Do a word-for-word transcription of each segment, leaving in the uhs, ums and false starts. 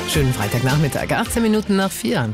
Schönen Freitagnachmittag, achtzehn Minuten nach vier.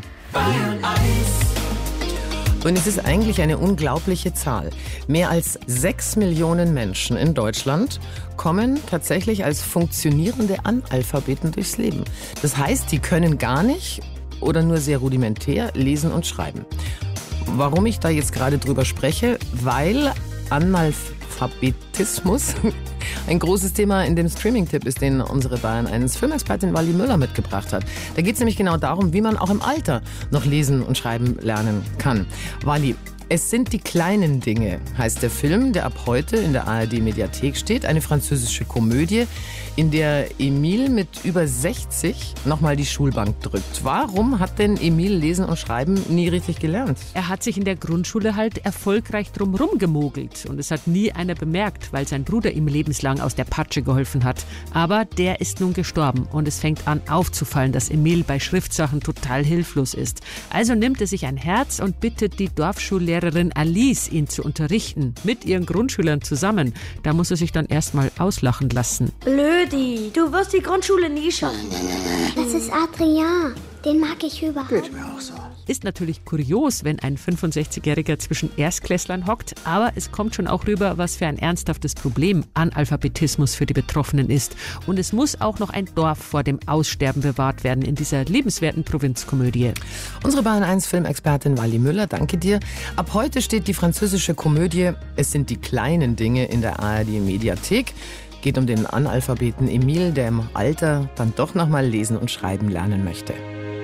Und es ist eigentlich eine unglaubliche Zahl. Mehr als sechs Millionen Menschen in Deutschland kommen tatsächlich als funktionierende Analphabeten durchs Leben. Das heißt, die können gar nicht oder nur sehr rudimentär lesen und schreiben. Warum ich da jetzt gerade drüber spreche? Weil Analphabetismus ein großes Thema in dem Streaming-Tipp ist, den unsere Bayern eins Filmexpertin Wally Müller mitgebracht hat. Da geht es nämlich genau darum, wie man auch im Alter noch lesen und schreiben lernen kann. Wally, es sind die kleinen Dinge, heißt der Film, der ab heute in der A R D-Mediathek steht. Eine französische Komödie, in der Emil mit über sechzig nochmal die Schulbank drückt. Warum hat denn Emil Lesen und Schreiben nie richtig gelernt? Er hat sich in der Grundschule halt erfolgreich drumherum gemogelt. Und es hat nie einer bemerkt, weil sein Bruder ihm lebenslang aus der Patsche geholfen hat. Aber der ist nun gestorben und es fängt an aufzufallen, dass Emil bei Schriftsachen total hilflos ist. Also nimmt er sich ein Herz und bittet die Dorfschullehrerin Alice, ihn zu unterrichten. Mit ihren Grundschülern zusammen. Da muss er sich dann erstmal auslachen lassen. Blödi, du wirst die Grundschule nie schaffen. Das ist Adrian. Den mag ich überhaupt. Geht mir auch so. Ist natürlich kurios, wenn ein fünfundsechzigjähriger zwischen Erstklässlern hockt, aber es kommt schon auch rüber, was für ein ernsthaftes Problem Analphabetismus für die Betroffenen ist. Und es muss auch noch ein Dorf vor dem Aussterben bewahrt werden in dieser liebenswerten Provinzkomödie. Unsere Bayern eins Filmexpertin Wally Müller, danke dir. Ab heute steht die französische Komödie Es sind die kleinen Dinge in der A R D-Mediathek. Geht um den Analphabeten Emil, der im Alter dann doch noch mal lesen und schreiben lernen möchte.